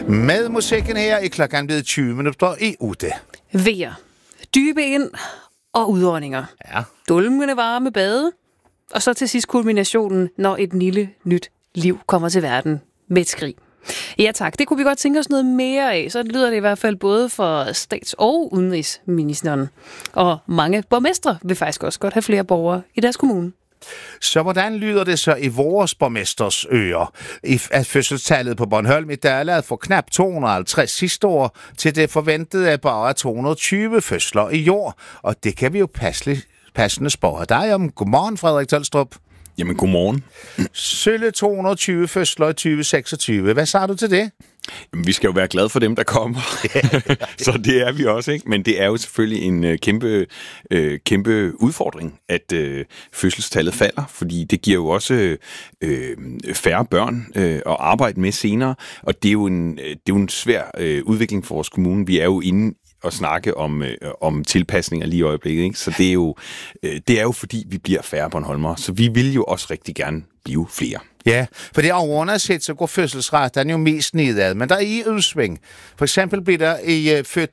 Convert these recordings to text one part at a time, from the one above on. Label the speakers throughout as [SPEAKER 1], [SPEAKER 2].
[SPEAKER 1] Med musikken her i klokken blevet 20 minutter i 8.
[SPEAKER 2] Vejr. Dybe ind og udåndinger.
[SPEAKER 1] Ja.
[SPEAKER 2] Dulmende varme bade. Og så til sidst kulminationen, når et lille nyt liv kommer til verden med et skrig. Ja tak, det kunne vi godt tænke os noget mere af. Så lyder det i hvert fald både for stats- og udenrigsministeren. Og mange borgmestre vil faktisk også godt have flere borgere i deres kommune.
[SPEAKER 1] Så hvordan lyder det så i vores borgmesters ører? At fødselstallet på Bornholm i dag er lavet for knap 250 sidste år, til det forventede er bare 220 fødsler i år. Og det kan vi jo passende spørge dig om. Godmorgen, Frederik Tolstrup.
[SPEAKER 3] Jamen, godmorgen.
[SPEAKER 1] Sølle 220 fødsler i 2026. Hvad sagde du til det?
[SPEAKER 3] Jamen, vi skal jo være glade for dem, der kommer. Så det er vi også, ikke? Men det er jo selvfølgelig en kæmpe udfordring, at fødselstallet falder, fordi det giver jo også færre børn at arbejde med senere, og det er jo en svær udvikling for vores kommune. Vi er jo inde og snakke om tilpasninger lige i øjeblikket, ikke? Så det er jo fordi, vi bliver færre Bornholmere, så vi vil jo også rigtig gerne blive flere.
[SPEAKER 1] Ja, for det overordnet set, så går fødselsraten jo mest nedad, men der er i udsving. For eksempel bliver der født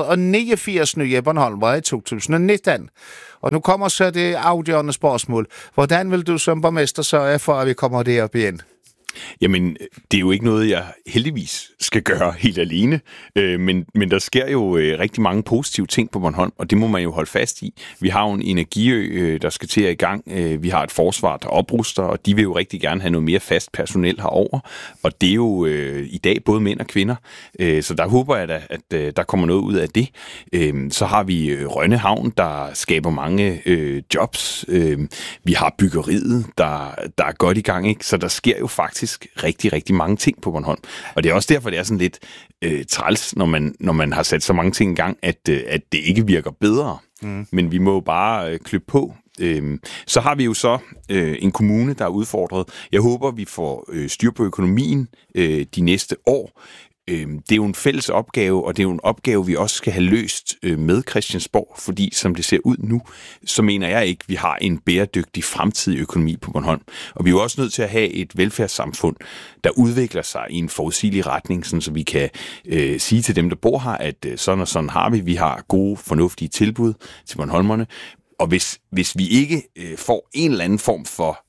[SPEAKER 1] 289 nye Bornholmere i 2019. Og nu kommer så det afgørende spørgsmål. Hvordan vil du som borgmester sørge for, at vi kommer derop igen?
[SPEAKER 3] Jamen, det er jo ikke noget, jeg heldigvis skal gøre helt alene, men der sker jo rigtig mange positive ting på Bornholm, og det må man jo holde fast i. Vi har jo en energiø, der skal til at i gang. Vi har et forsvar, der opruster, og de vil jo rigtig gerne have noget mere fast personel herover. Og det er jo i dag både mænd og kvinder, så der håber jeg da, at der kommer noget ud af det. Så har vi Rønne Havn, der skaber mange jobs. Vi har byggeriet, der er godt i gang, ikke? Så der sker jo faktisk rigtig, rigtig mange ting på Bornholm. Og det er også derfor, det er sådan lidt træls, når man har sat så mange ting i gang, at det ikke virker bedre. Men vi må jo bare klø på. Så har vi jo så en kommune, der er udfordret. Jeg håber, vi får styr på økonomien de næste år. Det er jo en fælles opgave, og det er jo en opgave, vi også skal have løst med Christiansborg, fordi som det ser ud nu, så mener jeg ikke, vi har en bæredygtig fremtidig økonomi på Bornholm. Og vi er jo også nødt til at have et velfærdssamfund, der udvikler sig i en forudsigelig retning, sådan så vi kan sige til dem, der bor her, at sådan og sådan har vi. Vi har gode, fornuftige tilbud til bornholmerne. Og hvis vi ikke får en eller anden form for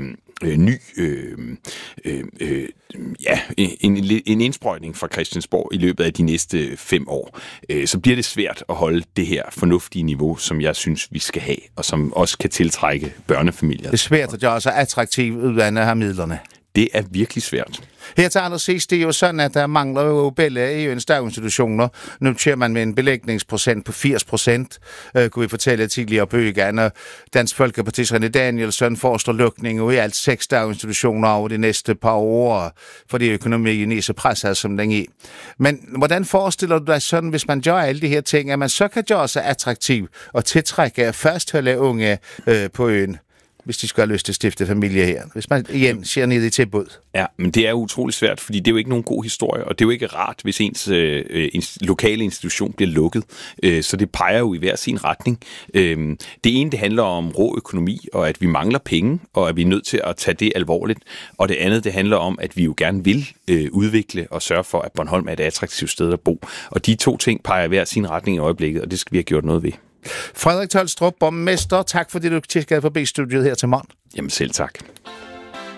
[SPEAKER 3] en indsprøjtning fra Christiansborg i løbet af de næste 5 år, så bliver det svært at holde det her fornuftige niveau, som jeg synes, vi skal have, og som også kan tiltrække børnefamilier. Det
[SPEAKER 1] er svært at gøre så attraktivt udlandet af midlerne.
[SPEAKER 3] Det er virkelig svært.
[SPEAKER 1] Her til allersidst, det er jo sådan, at der mangler jo bella i øens daginstitutioner. Nu kører man med en belægningsprocent på 80%, kunne vi fortælle tidligere på Øgan, og Dansk Folkepartis René Danielsen foreslår lukning i alt 6 daginstitutioner over de næste par år, fordi økonomien er så presset, som den er. Men hvordan forestiller du dig sådan, hvis man gør alle de her ting, at man så kan gøre sig attraktiv og tiltrække fastholde unge på øen? Hvis de skal have lyst til at stifte familie her. Hvis man igen ser ned i tilbud.
[SPEAKER 3] Ja, men det er utroligt svært, fordi det er jo ikke nogen god historie, og det er jo ikke rart, hvis ens lokale institution bliver lukket. Så det peger jo i hver sin retning. Det ene, det handler om rå økonomi, og at vi mangler penge, og at vi er nødt til at tage det alvorligt. Og det andet, det handler om, at vi jo gerne vil udvikle og sørge for, at Bornholm er et attraktivt sted at bo. Og de to ting peger i hver sin retning i øjeblikket, og det skal vi have gjort noget ved.
[SPEAKER 1] Frederik Tolstrup, borgmester, tak fordi du tilskade forbi studiet her til morgen.
[SPEAKER 3] Jamen selv tak.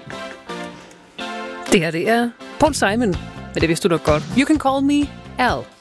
[SPEAKER 2] Det her, det er Paul Simon, men det vidste du nok godt. You Can Call Me Al.